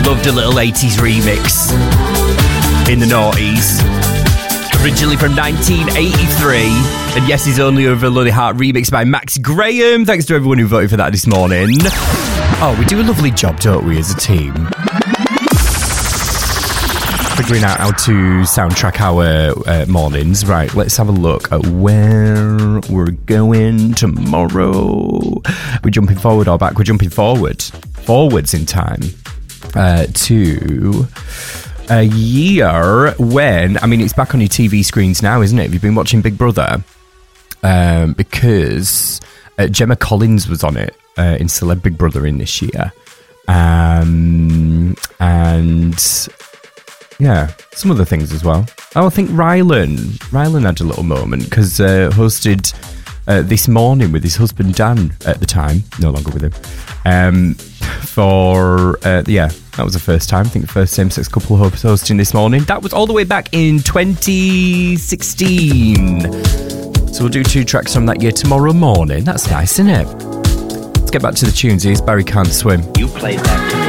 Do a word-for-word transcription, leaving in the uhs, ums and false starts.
loved a little eighties remix in the noughties. Originally from nineteen eighty-three. And yes, he's only over a Lonely Heart remix by Max Graham. Thanks to everyone who voted for that this morning. Oh, we do a lovely job, don't we, as a team? Figuring out how to soundtrack our uh, mornings. Right, let's have a look at where we're going tomorrow. We're jumping forward or back? We're jumping forward. Forwards in time. Uh, to a year when, I mean, it's back on your T V screens now, isn't it? Have you been watching Big Brother? Um, because uh, Gemma Collins was on it uh, in Celeb Big Brother in this year. Um, and yeah, some other things as well. Oh, I think Rylan. Rylan had a little moment because uh, hosted uh, This Morning with his husband Dan at the time, no longer with him. Um, for, uh, yeah, that was the first time. I think the first same-sex couple hosting This Morning. That was all the way back in twenty sixteen. So we'll do two tracks from that year tomorrow morning. That's nice, isn't it? Let's get back to the tunes. Here's Barry Can't Swim. You played that to me.